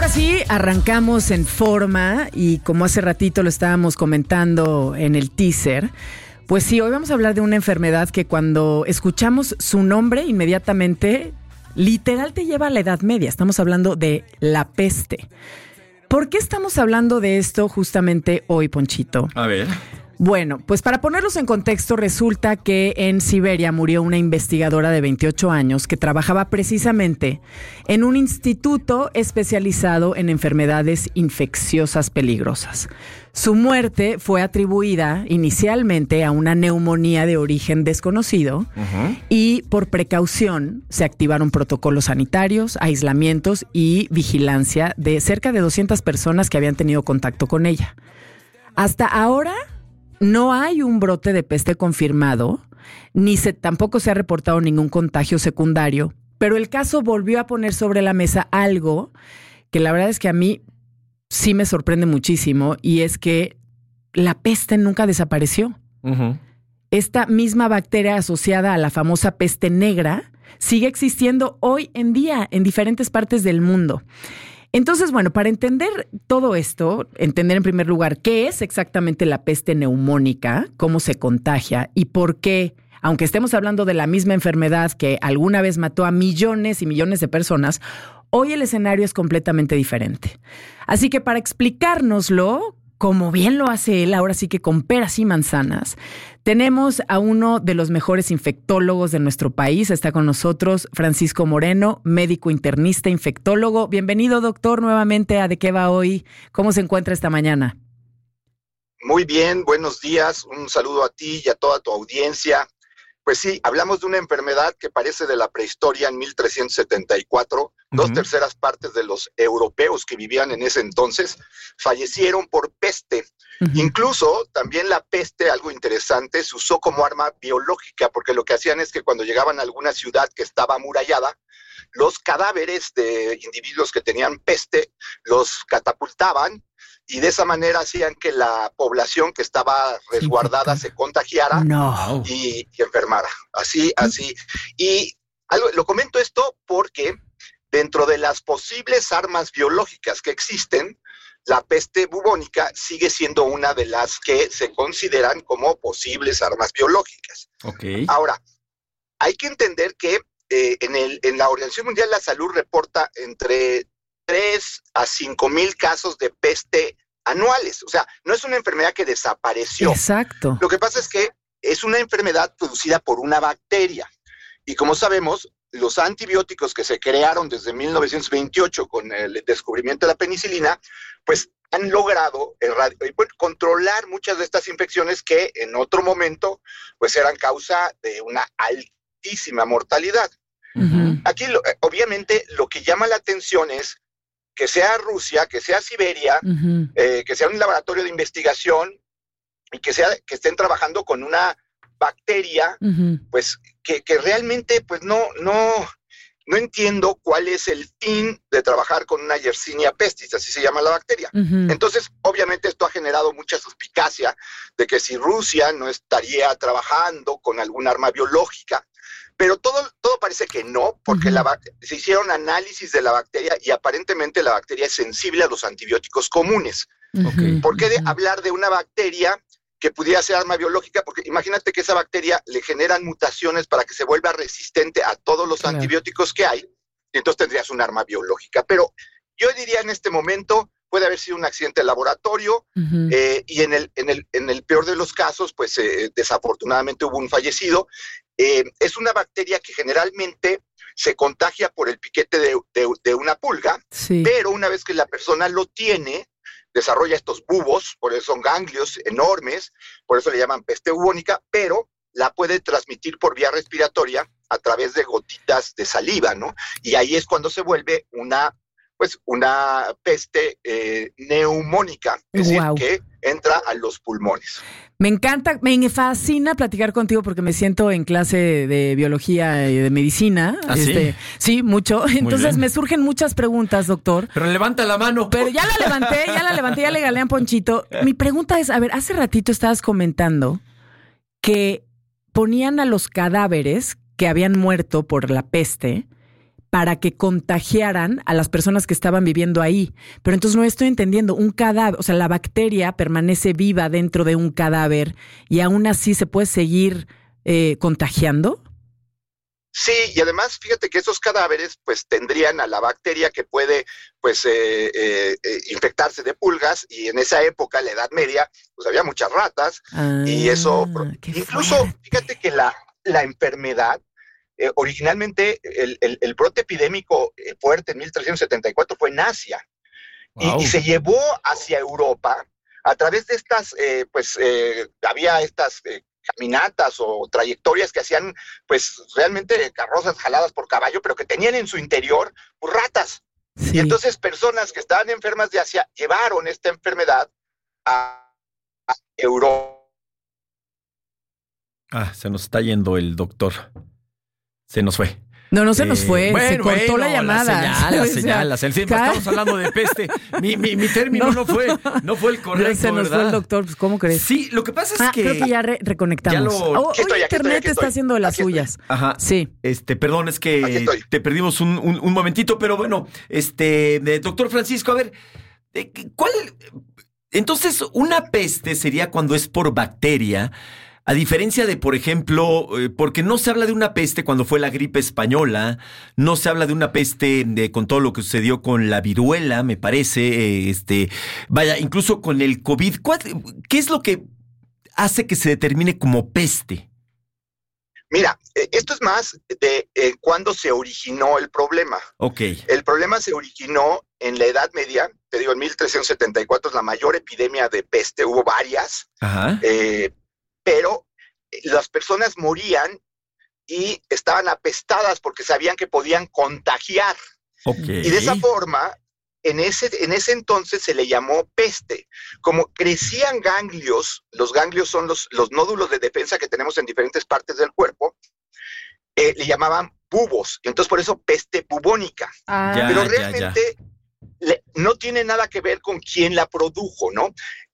ahora sí, arrancamos en forma y como hace ratito lo estábamos comentando en el teaser, pues sí, hoy vamos a hablar de una enfermedad que cuando escuchamos su nombre inmediatamente, literal te lleva a la Edad Media. Estamos hablando de la peste. ¿Por qué estamos hablando de esto justamente hoy, Ponchito? A ver. Bueno, pues para ponerlos en contexto, resulta que en Siberia murió una investigadora de 28 años que trabajaba precisamente en un instituto especializado en enfermedades infecciosas peligrosas. Su muerte fue atribuida inicialmente a una neumonía de origen desconocido y por precaución se activaron protocolos sanitarios, aislamientos y vigilancia de cerca de 200 personas que habían tenido contacto con ella. Hasta ahora no hay un brote de peste confirmado, tampoco se ha reportado ningún contagio secundario, pero el caso volvió a poner sobre la mesa algo que la verdad es que a mí sí me sorprende muchísimo, y es que la peste nunca desapareció. Esta misma bacteria asociada a la famosa peste negra sigue existiendo hoy en día en diferentes partes del mundo. Entonces, bueno, para entender todo esto, entender en primer lugar qué es exactamente la peste neumónica, cómo se contagia y por qué, aunque estemos hablando de la misma enfermedad que alguna vez mató a millones y millones de personas, hoy el escenario es completamente diferente. Así que para explicárnoslo, como bien lo hace él, ahora sí que con peras y manzanas, tenemos a uno de los mejores infectólogos de nuestro país. Está con nosotros Francisco Moreno, médico internista, infectólogo. Bienvenido, doctor, nuevamente a ¿De qué va hoy? ¿Cómo se encuentra esta mañana? Muy bien, buenos días. Un saludo a ti y a toda tu audiencia. Pues sí, hablamos de una enfermedad que parece de la prehistoria en 1374. Dos terceras partes de los europeos que vivían en ese entonces fallecieron por peste. Incluso también la peste, algo interesante, se usó como arma biológica, porque lo que hacían es que cuando llegaban a alguna ciudad que estaba amurallada, los cadáveres de individuos que tenían peste los catapultaban y de esa manera hacían que la población que estaba resguardada se contagiara y enfermara. Así. Y lo comento esto porque dentro de las posibles armas biológicas que existen, la peste bubónica sigue siendo una de las que se consideran como posibles armas biológicas. Ahora, hay que entender que en la Organización Mundial de la Salud reporta entre 3 a 5 mil casos de peste anuales. O sea, no es una enfermedad que desapareció. Exacto. Lo que pasa es que es una enfermedad producida por una bacteria. Y como sabemos, los antibióticos que se crearon desde 1928 con el descubrimiento de la penicilina, pues han logrado controlar muchas de estas infecciones que en otro momento pues eran causa de una altísima mortalidad. Aquí, obviamente, lo que llama la atención es que sea Rusia, que sea Siberia, que sea un laboratorio de investigación y que estén trabajando con una bacteria, pues que realmente pues no entiendo cuál es el fin de trabajar con una Yersinia pestis, así se llama la bacteria. Entonces, obviamente esto ha generado mucha suspicacia de que si Rusia no estaría trabajando con algún arma biológica, pero todo parece que no, porque se hicieron análisis de la bacteria y aparentemente la bacteria es sensible a los antibióticos comunes. ¿Por qué hablar de una bacteria que pudiera ser arma biológica? Porque imagínate que esa bacteria le generan mutaciones para que se vuelva resistente a todos los antibióticos que hay, y entonces tendrías un arma biológica. Pero yo diría en este momento puede haber sido un accidente de laboratorio y en el peor de los casos, pues desafortunadamente hubo un fallecido. Es una bacteria que generalmente se contagia por el piquete de una pulga, pero una vez que la persona lo tiene, desarrolla estos bubos, por eso son ganglios enormes, por eso le llaman peste bubónica, pero la puede transmitir por vía respiratoria a través de gotitas de saliva, ¿no? Y ahí es cuando se vuelve una peste neumónica, es decir, que entra a los pulmones. Me encanta, me fascina platicar contigo porque me siento en clase de biología y de medicina. ¿Ah, sí? Sí, mucho. Entonces me surgen muchas preguntas, doctor. Pero levanta la mano. Pero ya la levanté, ya le gané a Ponchito. Mi pregunta es, a ver, hace ratito estabas comentando que ponían a los cadáveres que habían muerto por la peste, para que contagiaran a las personas que estaban viviendo ahí. Pero entonces no estoy entendiendo, un cadáver, o sea, la bacteria permanece viva dentro de un cadáver y aún así se puede seguir contagiando. Sí, y además fíjate que esos cadáveres pues tendrían a la bacteria que puede pues infectarse de pulgas, y en esa época, la Edad Media, pues había muchas ratas, y eso, incluso fuerte. fíjate que la enfermedad, originalmente el brote epidémico fuerte en 1374 fue en Asia, Wow. y se llevó hacia Europa a través de estas, había estas caminatas o trayectorias que hacían, pues realmente carrozas jaladas por caballo, pero que tenían en su interior pues, ratas. Sí. Y entonces personas que estaban enfermas de Asia llevaron esta enfermedad a Europa. Se nos está yendo el doctor. Se nos fue. No se nos fue, se cortó la llamada. La señal. En fin, estamos hablando de peste. Mi término no fue el correcto, se nos ¿verdad? fue el doctor, pues ¿cómo crees? Sí, lo que pasa es que... creo que ya reconectamos. Hoy internet está haciendo de las suyas. Ajá. Sí. Perdón, es que te perdimos un momentito, pero bueno, doctor Francisco, a ver, ¿cuál... Entonces, una peste sería cuando es por bacteria, a diferencia de, por ejemplo, porque no se habla de una peste cuando fue la gripe española, no se habla de una peste con todo lo que sucedió con la viruela, me parece, incluso con el COVID. ¿Qué es lo que hace que se determine como peste? Mira, esto es más de cuándo se originó el problema. Ok. El problema se originó en la Edad Media, te digo, en 1374 es la mayor epidemia de peste, hubo varias. Ajá. Pero las personas morían y estaban apestadas porque sabían que podían contagiar. Okay. Y de esa forma, en ese entonces se le llamó peste. Como crecían ganglios, los ganglios son los nódulos de defensa que tenemos en diferentes partes del cuerpo, le llamaban bubos. Entonces por eso peste bubónica. Pero realmente no tiene nada que ver con quién la produjo, ¿no?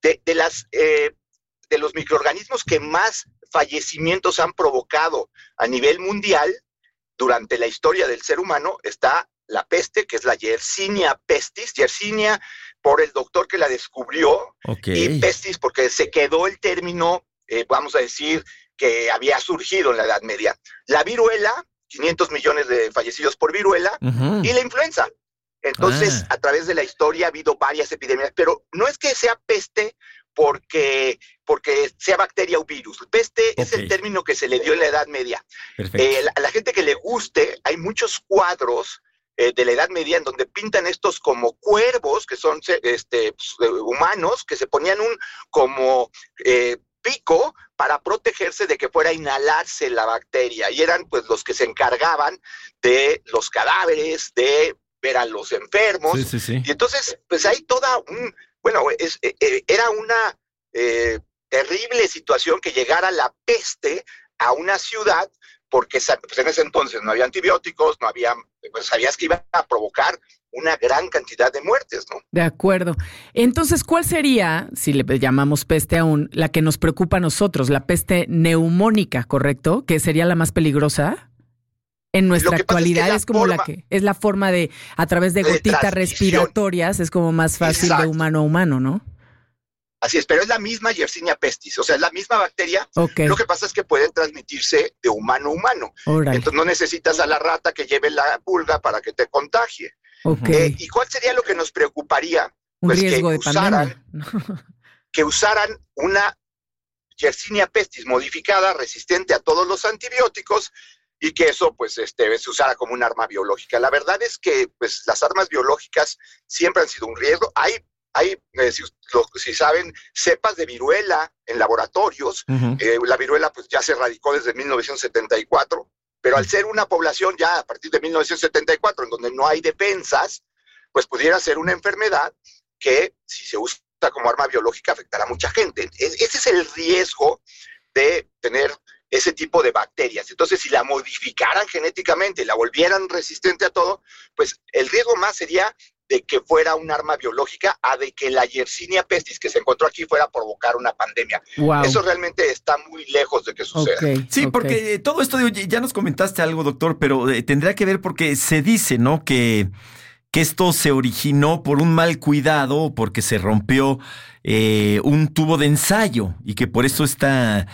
De los microorganismos que más fallecimientos han provocado a nivel mundial durante la historia del ser humano está la peste, que es la Yersinia pestis, Yersinia por el doctor que la descubrió, y pestis porque se quedó el término, vamos a decir, que había surgido en la Edad Media. La viruela, 500 millones de fallecidos por viruela, y la influenza. Entonces, a través de la historia ha habido varias epidemias, pero no es que sea peste porque sea bacteria o virus. Peste es el término que se le dio en la Edad Media. A la gente que le guste, hay muchos cuadros de la Edad Media en donde pintan estos como cuervos, que son humanos, que se ponían como pico para protegerse de que fuera a inhalarse la bacteria, y eran pues los que se encargaban de los cadáveres, de ver a los enfermos. Sí. Y entonces pues hay era una terrible situación que llegara la peste a una ciudad, porque pues en ese entonces no había antibióticos, pues sabías que iba a provocar una gran cantidad de muertes, ¿no? De acuerdo. Entonces, ¿cuál sería, si le llamamos peste aún, la que nos preocupa a nosotros? La peste neumónica, ¿correcto? ¿Que sería la más peligrosa? En nuestra actualidad es como es la forma de, a través de gotitas respiratorias, es como más fácil. Exacto. De humano a humano, ¿no? Así es, pero es la misma Yersinia pestis, o sea, es la misma bacteria. Lo que pasa es que puede transmitirse de humano a humano. Entonces no necesitas a la rata que lleve la pulga para que te contagie. ¿Y cuál sería lo que nos preocuparía? Pues riesgo de pandemia. Que usaran una Yersinia pestis modificada, resistente a todos los antibióticos, y que eso pues se usara como un arma biológica. La verdad es que pues las armas biológicas siempre han sido un riesgo. Hay si saben, cepas de viruela en laboratorios. La viruela pues ya se erradicó desde 1974, pero al ser una población ya a partir de 1974 en donde no hay defensas, pues pudiera ser una enfermedad que si se usa como arma biológica afectará a mucha gente. Ese es el riesgo de tener ese tipo de bacterias. Entonces, si la modificaran genéticamente y la volvieran resistente a todo, pues el riesgo más sería de que fuera un arma biológica a de que la Yersinia pestis que se encontró aquí fuera a provocar una pandemia. Wow. Eso realmente está muy lejos de que suceda. Sí, porque todo esto, ya nos comentaste algo, doctor, pero tendrá que ver porque se dice, ¿no? Que esto se originó por un mal cuidado, porque se rompió un tubo de ensayo y que por eso esta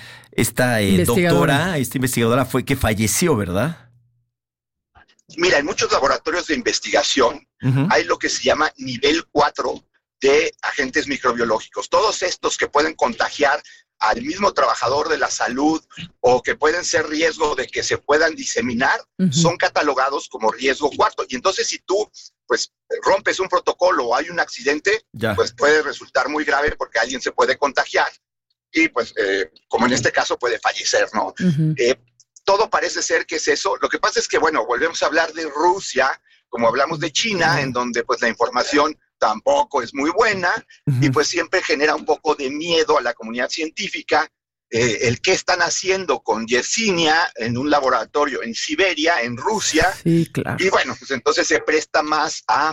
investigadora fue que falleció, ¿verdad? Mira, en muchos laboratorios de investigación hay lo que se llama nivel 4 de agentes microbiológicos. Todos estos que pueden contagiar al mismo trabajador de la salud o que pueden ser riesgo de que se puedan diseminar, son catalogados como riesgo 4. Y entonces si tú pues rompes un protocolo o hay un accidente, pues puede resultar muy grave porque alguien se puede contagiar y pues como en este caso puede fallecer, ¿no? Todo parece ser que es eso. Lo que pasa es que, bueno, volvemos a hablar de Rusia, como hablamos de China, en donde pues la información tampoco es muy buena y pues siempre genera un poco de miedo a la comunidad científica el qué están haciendo con Yersinia en un laboratorio en Siberia, en Rusia. Sí, claro. Y bueno, pues entonces se presta más a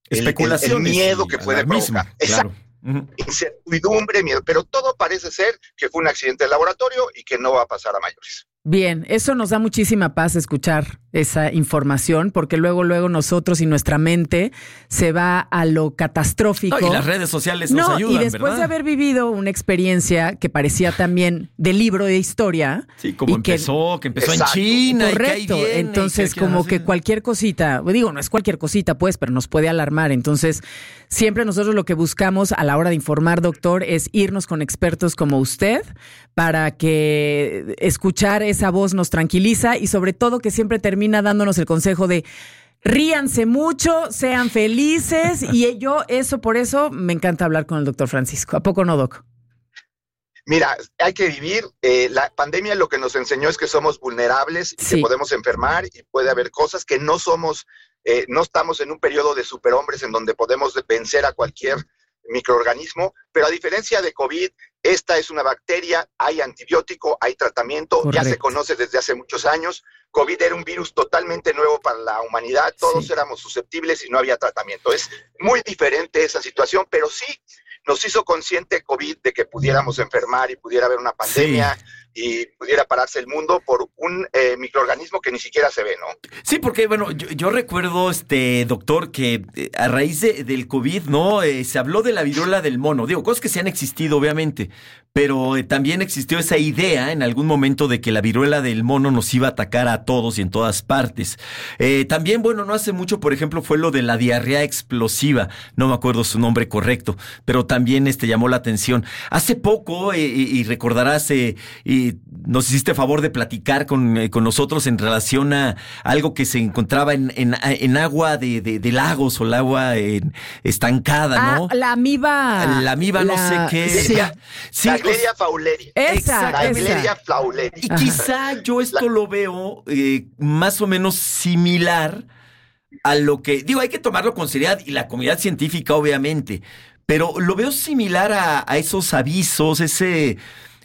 el miedo que puede provocar. Exacto. Incertidumbre, miedo, pero todo parece ser que fue un accidente de laboratorio y que no va a pasar a mayores. Bien, eso nos da muchísima paz escuchar esa información, porque luego nosotros y nuestra mente se va a lo catastrófico. No, y las redes sociales nos ayudan, y después ¿verdad? de haber vivido una experiencia que parecía también de libro de historia. Sí, como empezó en China. Correcto, y que ahí viene, entonces que cualquier cosita, digo, no es cualquier cosita pues, pero nos puede alarmar. Entonces, siempre nosotros lo que buscamos a la hora de informar, doctor, es irnos con expertos como usted para que escuchar esa voz nos tranquiliza y sobre todo que siempre termina dándonos el consejo de ríanse mucho, sean felices y por eso me encanta hablar con el doctor Francisco. ¿A poco no, doc? Mira, hay que vivir. La pandemia lo que nos enseñó es que somos vulnerables y que podemos enfermar y puede haber cosas que no somos, no estamos en un periodo de superhombres en donde podemos vencer a cualquier microorganismo, pero a diferencia de COVID, esta es una bacteria, hay antibiótico, hay tratamiento. Correcto. Ya se conoce desde hace muchos años. COVID era un virus totalmente nuevo para la humanidad, todos éramos susceptibles y no había tratamiento. Es muy diferente esa situación, pero sí nos hizo consciente COVID de que pudiéramos enfermar y pudiera haber una pandemia y pudiera pararse el mundo por un microorganismo que ni siquiera se ve, ¿no? Sí, porque, bueno, yo recuerdo, doctor, que a raíz del COVID, ¿no? Se habló de la viruela del mono. Digo, cosas que sí han existido, obviamente, pero también existió esa idea en algún momento de que la viruela del mono nos iba a atacar a todos y en todas partes. También, bueno, no hace mucho, por ejemplo, fue lo de la diarrea explosiva. No me acuerdo su nombre correcto, pero también llamó la atención. Hace poco, y recordarás, y nos hiciste favor de platicar con nosotros en relación a algo que se encontraba en agua de lagos o el agua estancada, ¿no? La amiba. No sé qué. Sí. Naegleria fowleri. Naegleria fowleri. Y quizá yo esto lo veo más o menos similar a lo que... Digo, hay que tomarlo con seriedad y la comunidad científica, obviamente, pero lo veo similar a esos avisos, ese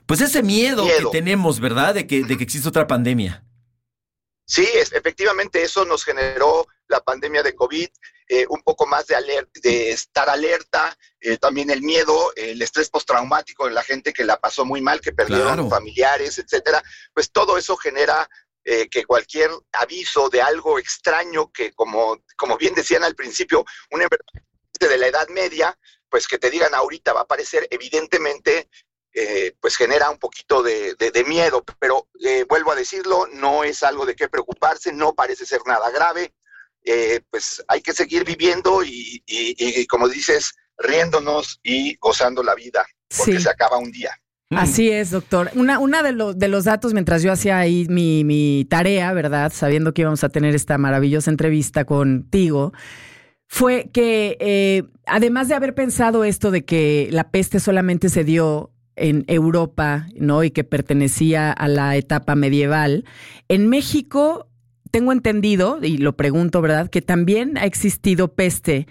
miedo que tenemos, ¿verdad? De que existe otra pandemia. Sí, efectivamente eso nos generó la pandemia de COVID, un poco más de estar alerta, también el miedo, el estrés postraumático de la gente que la pasó muy mal, que perdieron familiares, etcétera. Pues todo eso genera que cualquier aviso de algo extraño que, como bien decían al principio, una enfermedad de la Edad Media, pues que te digan ahorita va a aparecer, evidentemente pues genera un poquito de miedo, pero vuelvo a decirlo, no es algo de qué preocuparse, no parece ser nada grave, pues hay que seguir viviendo y como dices, riéndonos y gozando la vida, porque se acaba un día. Así es, doctor. Una de los datos, mientras yo hacía ahí mi tarea, ¿verdad? Sabiendo que íbamos a tener esta maravillosa entrevista contigo, fue que además de haber pensado esto de que la peste solamente se dio en Europa, ¿no? Y que pertenecía a la etapa medieval, en México tengo entendido, y lo pregunto, ¿verdad?, que también ha existido peste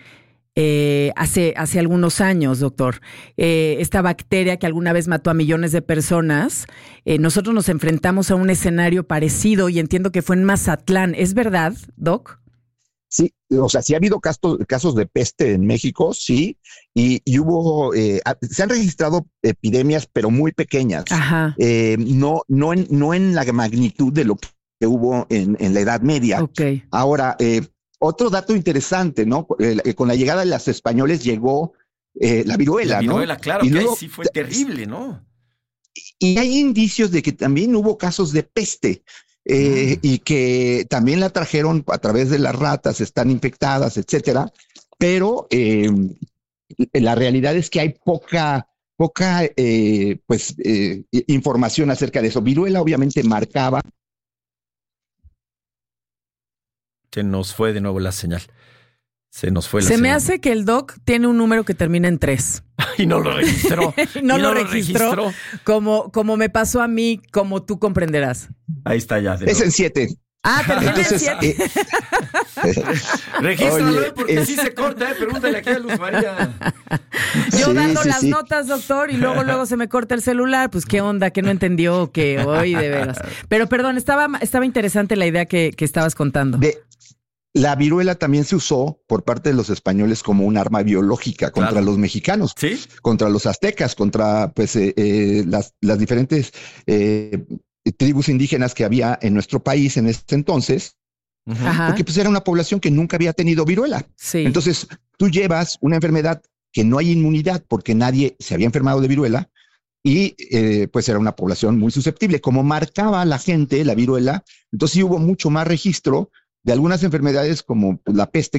hace algunos años, doctor. Esta bacteria que alguna vez mató a millones de personas, nosotros nos enfrentamos a un escenario parecido y entiendo que fue en Mazatlán. ¿Es verdad, doc? Sí, o sea, sí ha habido casos de peste en México, sí, y hubo, se han registrado epidemias, pero muy pequeñas. Ajá. No en la magnitud de lo que hubo en la Edad Media. Okay. Ahora, otro dato interesante, ¿no? Con la llegada de los españoles llegó la viruela, ¿no? La viruela, claro, y que luego, sí fue terrible, ¿no? Y hay indicios de que también hubo casos de peste. Y que también la trajeron a través de las ratas, están infectadas, etcétera, pero la realidad es que hay poca información acerca de eso. Viruela obviamente marcaba. Se nos fue de nuevo la señal. Se nos fue la Se señal. me hace que el doc tiene un número que termina en 3. Y no lo registró. no lo registró. Como me pasó a mí, como tú comprenderás. Ahí está ya. Es en 7. Ah, termina en 7. Regístralo, porque sí se corta, pregúntale aquí a Luz María. Yo dando las notas, doctor, y luego se me corta el celular. Pues qué onda, que no entendió, o qué, hoy de veras. Pero perdón, estaba interesante la idea que estabas contando. La viruela también se usó por parte de los españoles como un arma biológica contra los mexicanos, ¿sí? Contra los aztecas, contra las diferentes tribus indígenas que había en nuestro país en ese entonces, porque pues era una población que nunca había tenido viruela. Sí. Entonces tú llevas una enfermedad que no hay inmunidad porque nadie se había enfermado de viruela y pues era una población muy susceptible. Como marcaba a la gente la viruela, entonces sí hubo mucho más registro de algunas enfermedades como la peste,